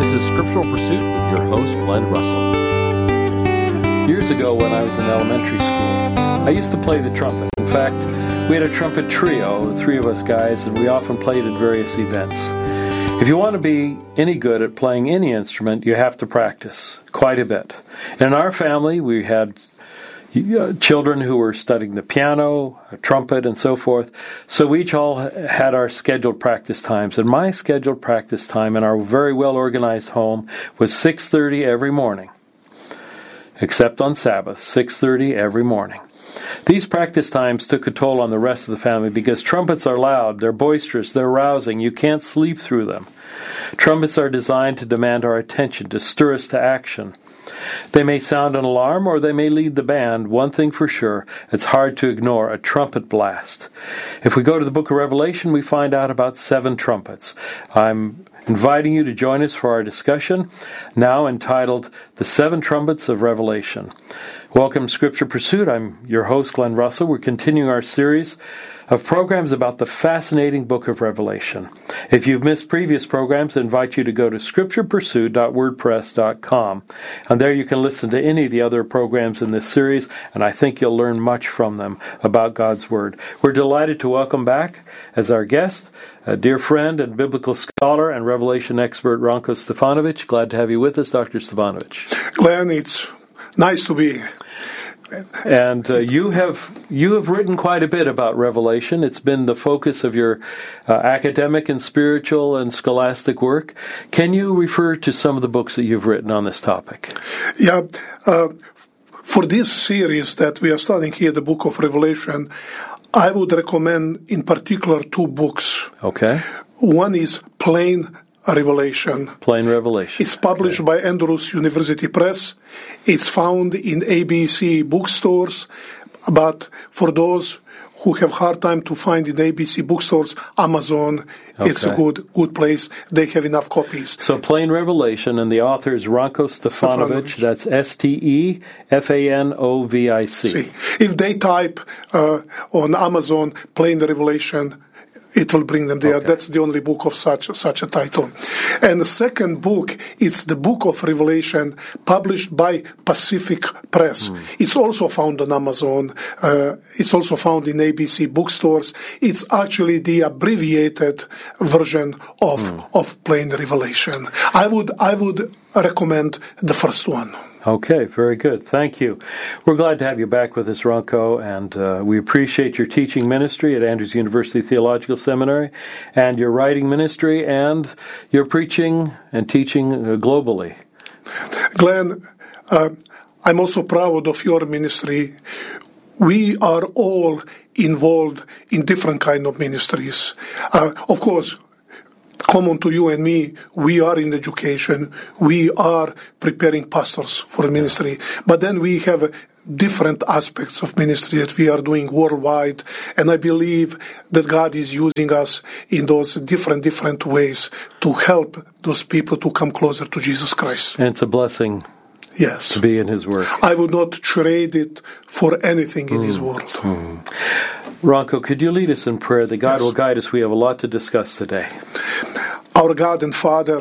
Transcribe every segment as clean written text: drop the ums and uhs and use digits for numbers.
is Scriptural Pursuit with your host, Glenn Russell. Years ago when I was in elementary school, I used to play the trumpet. In fact, we had a trumpet trio, the three of us guys, and we often played at various events. If you want to be any good at playing any instrument, you have to practice quite a bit. In our family, we had children who were studying the piano, trumpet, and so forth. So we each all had our scheduled practice times. And my scheduled practice time in our very well-organized home was 6:30 every morning, except on Sabbath, 6:30 every morning. These practice times took a toll on the rest of the family because trumpets are loud, they're boisterous, they're rousing. You can't sleep through them. Trumpets are designed to demand our attention, to stir us to action. They may sound an alarm or they may lead the band. One thing for sure, it's hard to ignore a trumpet blast. If we go to the book of Revelation, we find out about 7 trumpets. I'm inviting you to join us for our discussion, now entitled The 7 Trumpets of Revelation. Welcome to Scripture Pursuit. I'm your host, Glenn Russell. We're continuing our series of programs about the fascinating book of Revelation. If you've missed previous programs, I invite you to go to scripturepursuit.wordpress.com. And there you can listen to any of the other programs in this series, and I think you'll learn much from them about God's Word. We're delighted to welcome back as our guest a dear friend and biblical scholar and Revelation expert, Ranko Stefanovic. Glad to have you with us, Dr. Stefanovic. Glenn, it's nice to be here. And you have written quite a bit about Revelation. It's been the focus of your academic and spiritual and scholastic work. Can you refer to some of the books that you've written on this topic? Yeah. For this series that we are studying here, the book of Revelation, I would recommend in particular 2 books. Okay. One is Plain Revelation. Plain Revelation. It's published by Andrews University Press. It's found in ABC bookstores, but for those who have hard time to find in ABC bookstores, Amazon, it's a good place. They have enough copies. So Plain Revelation, and the author is Ranko Stefanovic. That's Stefanovic. If they type on Amazon Plain Revelation, it will bring them there. Okay. That's the only book of such a title. And the second book, it's the Book of Revelation, published by Pacific Press. It's also found on Amazon. It's also found in ABC bookstores. It's actually the abbreviated version of Plain Revelation. I would recommend the first one. Okay, very good. Thank you. We're glad to have you back with us, Ranko, and we appreciate your teaching ministry at Andrews University Theological Seminary and your writing ministry and your preaching and teaching globally. Glenn, I'm also proud of your ministry. We are all involved in different kind of ministries. Of course, common to you and me, we are in education, we are preparing pastors for ministry, but then we have different aspects of ministry that we are doing worldwide, and I believe that God is using us in those different ways to help those people to come closer to Jesus Christ. And it's a blessing. Yes. To be in His work. I would not trade it for anything in this world. Ranko, could you lead us in prayer that God will guide us? We have a lot to discuss today. Our God and Father,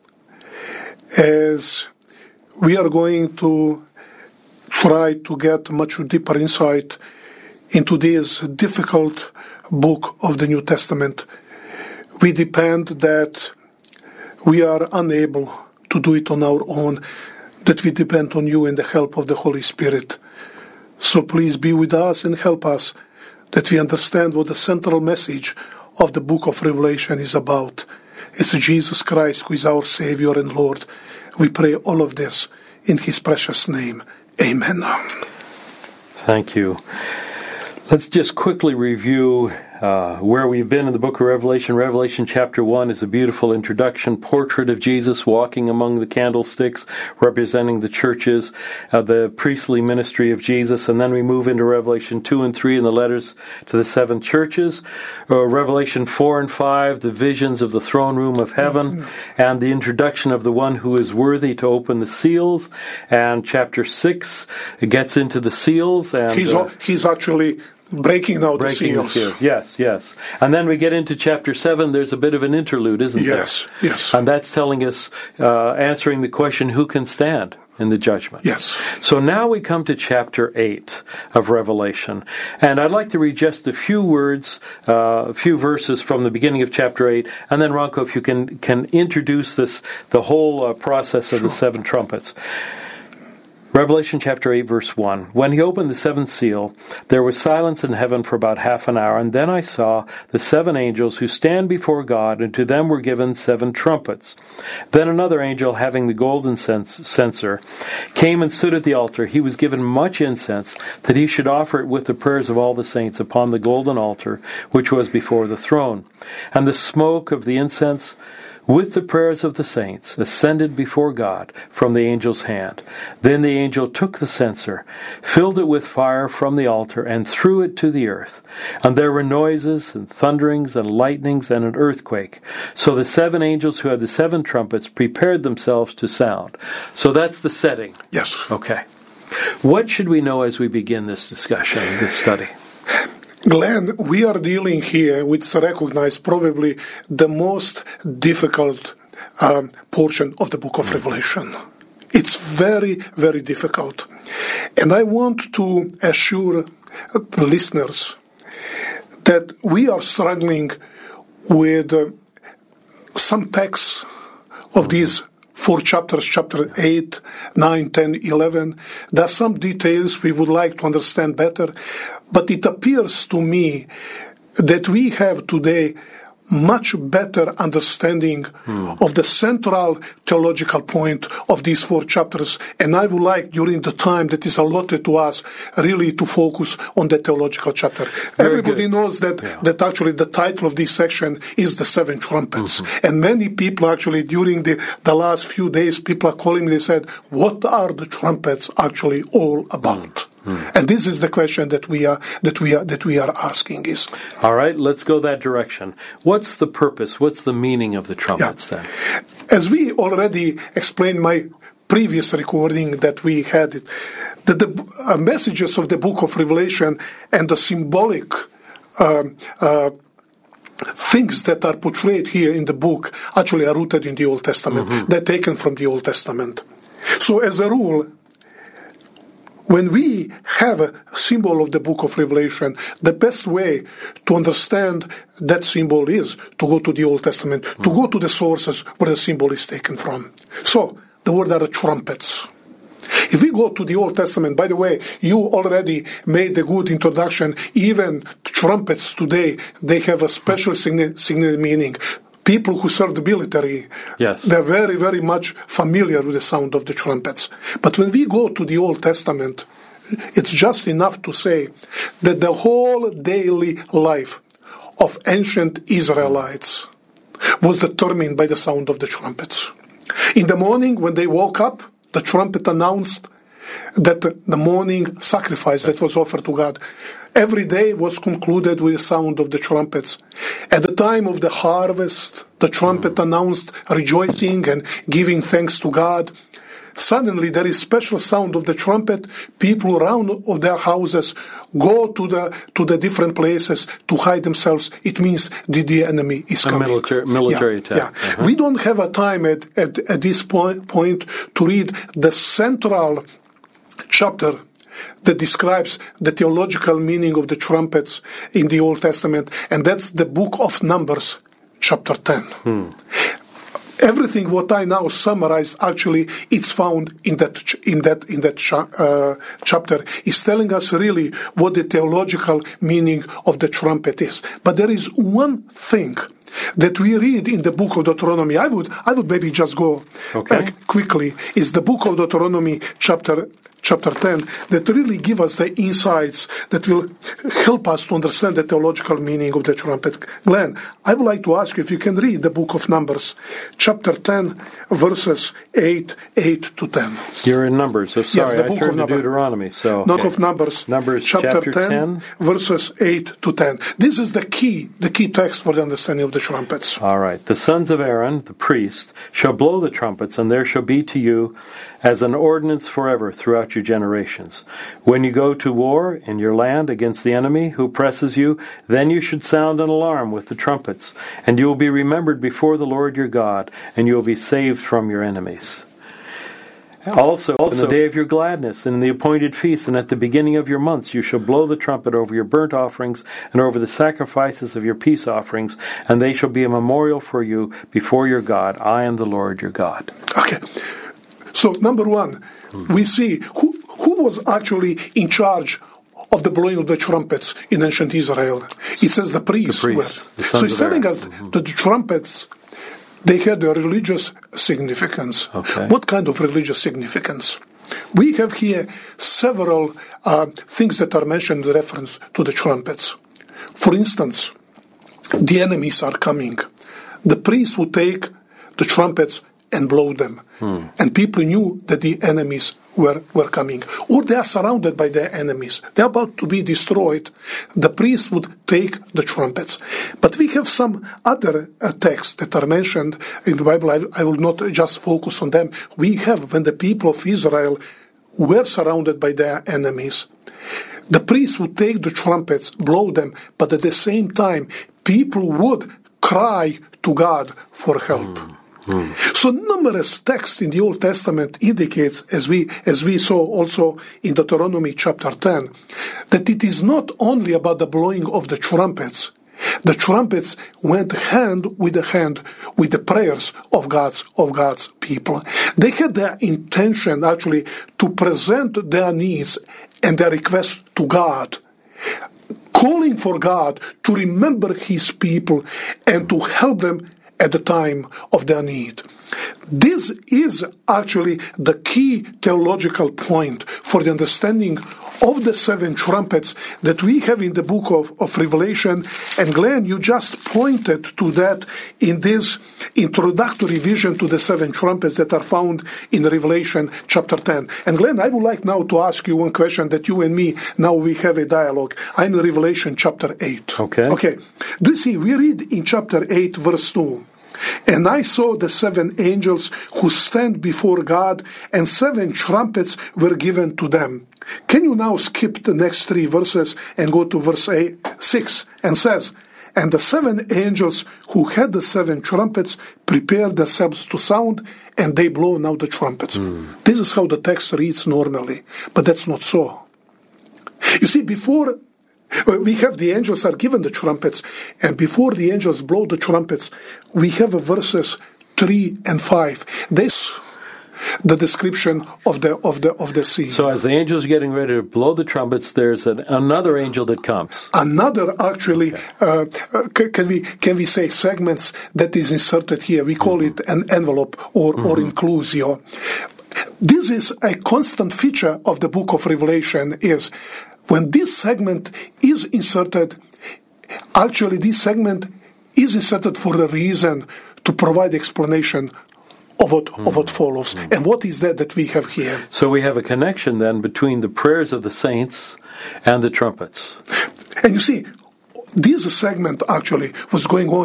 as we are going to try to get much deeper insight into this difficult book of the New Testament, we depend that we are unable to do it on our own, that we depend on you and the help of the Holy Spirit. So please be with us and help us that we understand what the central message of the book of Revelation is about. It's Jesus Christ who is our Savior and Lord. We pray all of this in His precious name. Amen. Thank you. Let's just quickly review where we've been in the book of Revelation. Revelation chapter 1 is a beautiful introduction, portrait of Jesus walking among the candlesticks, representing the churches, the priestly ministry of Jesus. And then we move into Revelation 2 and 3 in the letters to the 7 churches. Revelation 4 and 5, the visions of the throne room of heaven, and the introduction of the one who is worthy to open the seals. And chapter 6 gets into the seals. And he's actually breaking out the Breaking seals. Yes, yes. And then we get into chapter 7. There's a bit of an interlude, isn't there? Yes. And that's telling us, answering the question, who can stand in the judgment? Yes. So now we come to chapter 8 of Revelation. And I'd like to read just a few words, a few verses from the beginning of chapter 8. And then, Ranko, if you can introduce the whole process of the seven trumpets. Revelation chapter 8, verse 1. When he opened the seventh seal, there was silence in heaven for about half an hour, and then I saw the seven angels who stand before God, and to them were given seven trumpets. Then another angel, having the golden censer, came and stood at the altar. He was given much incense, that he should offer it with the prayers of all the saints upon the golden altar, which was before the throne. And the smoke of the incense with the prayers of the saints, ascended before God from the angel's hand. Then the angel took the censer, filled it with fire from the altar, and threw it to the earth. And there were noises, and thunderings, and lightnings, and an earthquake. So the seven angels who had the seven trumpets prepared themselves to sound. So that's the setting. Yes. Okay. What should we know as we begin this discussion, this study? Glenn, we are dealing here with recognized probably the most difficult portion of the book of Revelation. It's very, very difficult. And I want to assure the listeners that we are struggling with some texts of these 4 chapters, chapter 8, 9, 10, 11. There are some details we would like to understand better, but it appears to me that we have today much better understanding of the central theological point of these 4 chapters, and I would like, during the time that is allotted to us, really to focus on the theological chapter. Everybody knows that actually the title of this section is the seven trumpets, and many people actually during the last few days, people are calling me, they said, what are the trumpets actually all about? And this is the question that we are asking is. All right, let's go that direction. What's the purpose? What's the meaning of the trumpets then? As we already explained in my previous recording that we had, the messages of the book of Revelation and the symbolic things that are portrayed here in the book actually are rooted in the Old Testament. They're taken from the Old Testament. So as a rule, when we have a symbol of the book of Revelation, the best way to understand that symbol is to go to the Old Testament, to go to the sources where the symbol is taken from. So, the word are trumpets. If we go to the Old Testament, by the way, you already made a good introduction. Even trumpets today, they have a special significant meaning. People who serve the military, they're very, very much familiar with the sound of the trumpets. But when we go to the Old Testament, it's just enough to say that the whole daily life of ancient Israelites was determined by the sound of the trumpets. In the morning, when they woke up, the trumpet announced that the morning sacrifice that was offered to God every day was concluded with the sound of the trumpets. At the time of the harvest, the trumpet announced rejoicing and giving thanks to God. Suddenly there is special sound of the trumpet. People around of their houses go to the different places to hide themselves. It means the enemy is coming. A military attack. Yeah. We don't have a time at this point to read the central chapter that describes the theological meaning of the trumpets in the Old Testament, and that's the book of Numbers, chapter 10. Everything what I now summarized, actually, it's found in that chapter. It's telling us really what the theological meaning of the trumpet is. But there is one thing that we read in the book of Deuteronomy. I would maybe just go quickly. Is the book of Deuteronomy, chapter 10, that really give us the insights that will help us to understand the theological meaning of the trumpet. Glenn, I would like to ask you if you can read the book of Numbers, chapter 10, verses 8 to 10. You're in Numbers. So sorry, yes, the book I turned of to Deuteronomy. So Book of Numbers, chapter 10, verses 8 to 10. This is the key text for the understanding of the trumpets. All right. The sons of Aaron, the priest, shall blow the trumpets, and there shall be to you as an ordinance forever throughout throughout your generations. When you go to war in your land against the enemy who presses you, then you should sound an alarm with the trumpets, and you will be remembered before the Lord your God, and you will be saved from your enemies. Also, in the day of your gladness, and in the appointed feast, and at the beginning of your months, you shall blow the trumpet over your burnt offerings, and over the sacrifices of your peace offerings, and they shall be a memorial for you before your God. I am the Lord your God. Okay. So, number one, we see who was actually in charge of the blowing of the trumpets in ancient Israel. It says the priests. So it's telling us that the trumpets, they had a religious significance. Okay. What kind of religious significance? We have here several things that are mentioned in reference to the trumpets. For instance, the enemies are coming. The priests would take the trumpets and blow them. And people knew that the enemies were coming. Or they are surrounded by their enemies. They are about to be destroyed. The priests would take the trumpets. But we have some other texts that are mentioned in the Bible. I will not just focus on them. We have when the people of Israel were surrounded by their enemies. The priests would take the trumpets, blow them, but at the same time, people would cry to God for help. So numerous texts in the Old Testament indicates, as we saw also in Deuteronomy chapter 10, that it is not only about the blowing of the trumpets. The trumpets went hand with the prayers of God's people. They had their intention actually to present their needs and their requests to God, calling for God to remember His people and to help them at the time of their need. This is actually the key theological point for the understanding of the seven trumpets that we have in the book of Revelation. And Glenn, you just pointed to that in this introductory vision to the seven trumpets that are found in Revelation chapter 10. And Glenn, I would like now to ask you one question that you and me, now we have a dialogue. I'm in Revelation chapter 8. Okay. Do you see, we read in chapter 8 verse 2. And I saw the seven angels who stand before God, and seven trumpets were given to them. Can you now skip the next three verses and go to verse 6 and says, and the seven angels who had the seven trumpets prepared themselves to sound, and they blow now the trumpets. This is how the text reads normally, but that's not so. You see, before we have the angels are given the trumpets, and before the angels blow the trumpets, we have verses 3 and 5. This the description of the scene. So as the angels are getting ready to blow the trumpets, there's another angel that comes. Another actually, can we say segments that is inserted here? We call it an envelope or inclusio. This is a constant feature of the book of Revelation is when this segment is inserted, actually this segment is inserted for a reason to provide explanation of what follows. And what is that we have here? So we have a connection then between the prayers of the saints and the trumpets. And you see, this segment actually was going on